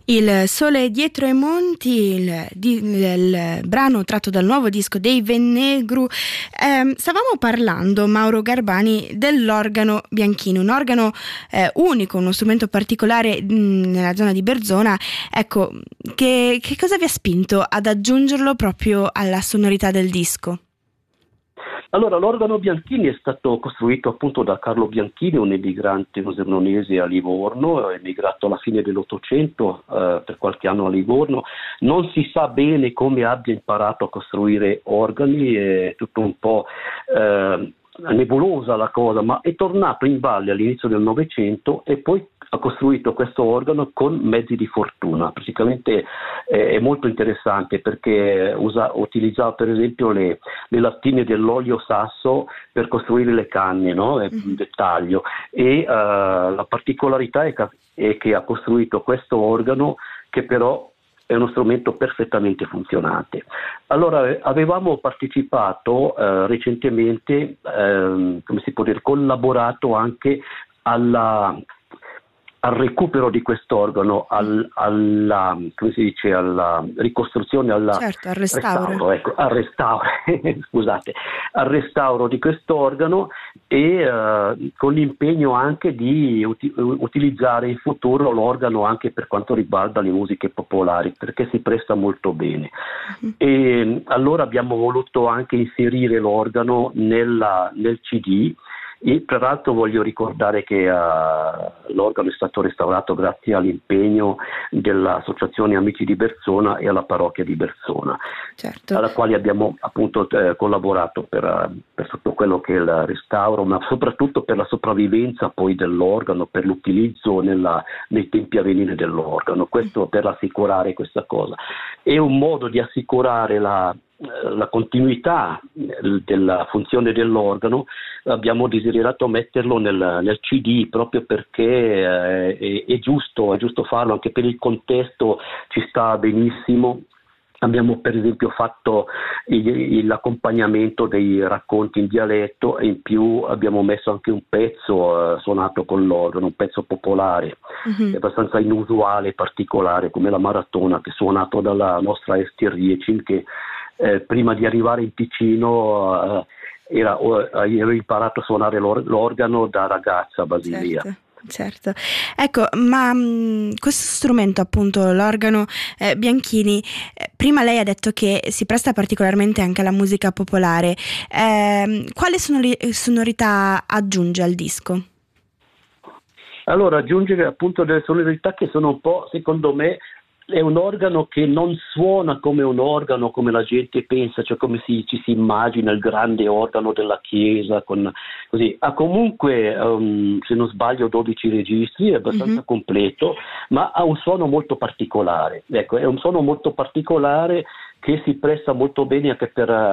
Il sole dietro ai monti, il brano tratto dal nuovo disco dei Vennegru. Stavamo parlando, Mauro Garbani, dell'organo Bianchini, un organo unico, uno strumento particolare nella zona di Berzona. Ecco, che cosa vi ha spinto ad aggiungerlo proprio alla sonorità del disco? Allora, l'organo Bianchini è stato costruito appunto da Carlo Bianchini, un emigrante musernonese a Livorno, è emigrato alla fine dell'Ottocento, per qualche anno a Livorno. Non si sa bene come abbia imparato a costruire organi, è tutto un po' nebulosa la cosa, ma è tornato in valle all'inizio del Novecento e poi ha costruito questo organo con mezzi di fortuna. Praticamente è molto interessante perché utilizzava per esempio le lattine dell'olio sasso per costruire le canne, no? Un dettaglio. E la particolarità è che ha costruito questo organo che però è uno strumento perfettamente funzionante. Allora, avevamo partecipato recentemente, come si può dire, collaborato anche al recupero di quest'organo, alla come si dice, alla ricostruzione, Certo, al restauro. Scusate, al restauro di quest'organo e con l'impegno anche di utilizzare in futuro l'organo anche per quanto riguarda le musiche popolari, perché si presta molto bene. E allora abbiamo voluto anche inserire l'organo nel CD. E peraltro voglio ricordare che l'organo è stato restaurato grazie all'impegno dell'Associazione Amici di Berzona e alla parrocchia di Berzona, Certo. alla quale abbiamo appunto collaborato per tutto quello che è il restauro, ma soprattutto per la sopravvivenza poi dell'organo, per l'utilizzo nei tempi a venire dell'organo. Questo per assicurare questa cosa. È un modo di assicurare la continuità della funzione dell'organo. Abbiamo desiderato metterlo nel CD proprio perché è giusto farlo, anche per il contesto ci sta benissimo. Abbiamo per esempio fatto l'accompagnamento dei racconti in dialetto e in più abbiamo messo anche un pezzo suonato con l'organo, un pezzo popolare, abbastanza inusuale e particolare come la maratona, che è suonato dalla nostra Ester Riecin, che prima di arrivare in Ticino ero imparato a suonare l'organo da ragazza a Basilea. Certo. Ecco, ma questo strumento, appunto, l'organo Bianchini, prima lei ha detto che si presta particolarmente anche alla musica popolare. Quale sonorità aggiunge al disco? Allora, aggiungere appunto delle sonorità che sono un po', secondo me, è un organo che non suona come un organo come la gente pensa, cioè come ci si immagina il grande organo della chiesa, così. Ha comunque, se non sbaglio, 12 registri, è abbastanza completo, ma ha un suono molto particolare. Ecco, è un suono molto particolare che si presta molto bene anche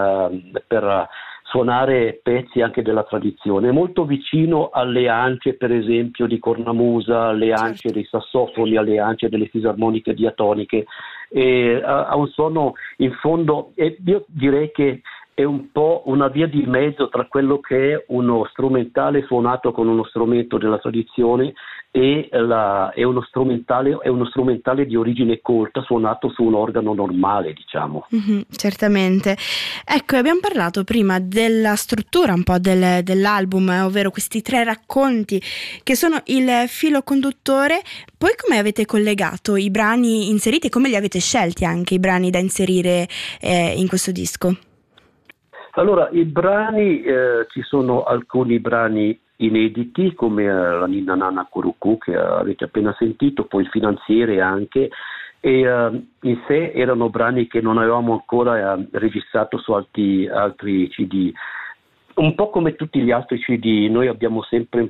per suonare pezzi anche della tradizione. È molto vicino alle ance, per esempio, di cornamusa, alle ance dei sassofoni, alle ance delle fisarmoniche diatoniche. E ha un suono in fondo, e io direi che è un po' una via di mezzo tra quello che è uno strumentale suonato con uno strumento della tradizione e è uno strumentale di origine colta suonato su un organo normale, diciamo. Certamente. Ecco, abbiamo parlato prima della struttura un po' dell'album, ovvero questi 3 racconti che sono il filo conduttore. Poi come avete collegato i brani inseriti e come li avete scelti anche i brani da inserire in questo disco? Allora, i brani, ci sono alcuni brani inediti come la Ninna Nanna Curucù che avete appena sentito, poi il Finanziere anche, e in sé erano brani che non avevamo ancora registrato su altri CD. Un po' come tutti gli altri CD, noi mettiamo sempre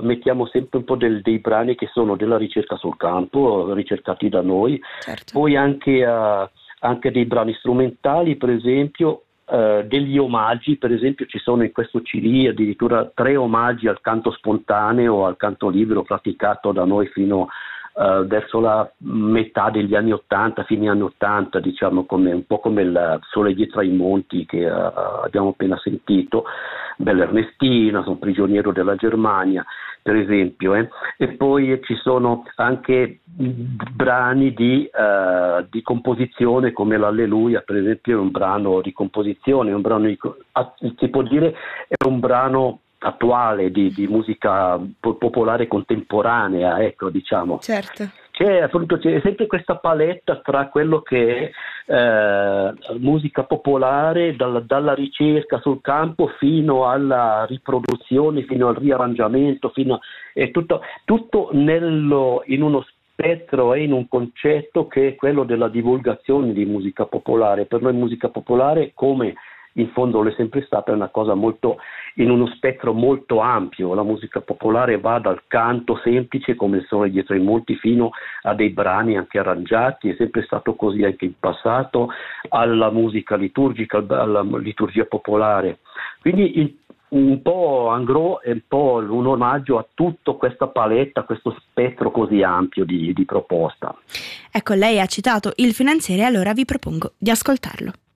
un po' dei brani che sono della ricerca sul campo, ricercati da noi, poi anche dei brani strumentali, per esempio, degli omaggi. Per esempio ci sono in questo CD addirittura 3 omaggi al canto spontaneo, al canto libero praticato da noi fino verso la metà degli anni 80, fine anni 80, diciamo, un po' come il Sole dietro ai monti che abbiamo appena sentito, Bella Ernestina, Sono prigioniero della Germania, per esempio, E poi ci sono anche brani di composizione come l'Alleluia, per esempio, è un brano di composizione, si può dire è un brano attuale di musica popolare contemporanea, ecco, diciamo. Certo. C'è sempre questa paletta tra quello che è musica popolare, dalla ricerca sul campo fino alla riproduzione, fino al riarrangiamento, è tutto in uno spettro e in un concetto che è quello della divulgazione di musica popolare. Per noi musica popolare, come in fondo è sempre stata, una cosa molto in uno spettro molto ampio. La musica popolare va dal canto semplice, come sono dietro ai monti, fino a dei brani anche arrangiati, è sempre stato così anche in passato, alla musica liturgica, alla liturgia popolare. Quindi un po' Ingres è un po' un omaggio a tutta questa paletta, questo spettro così ampio di proposta. Ecco, lei ha citato il finanziere, allora vi propongo di ascoltarlo.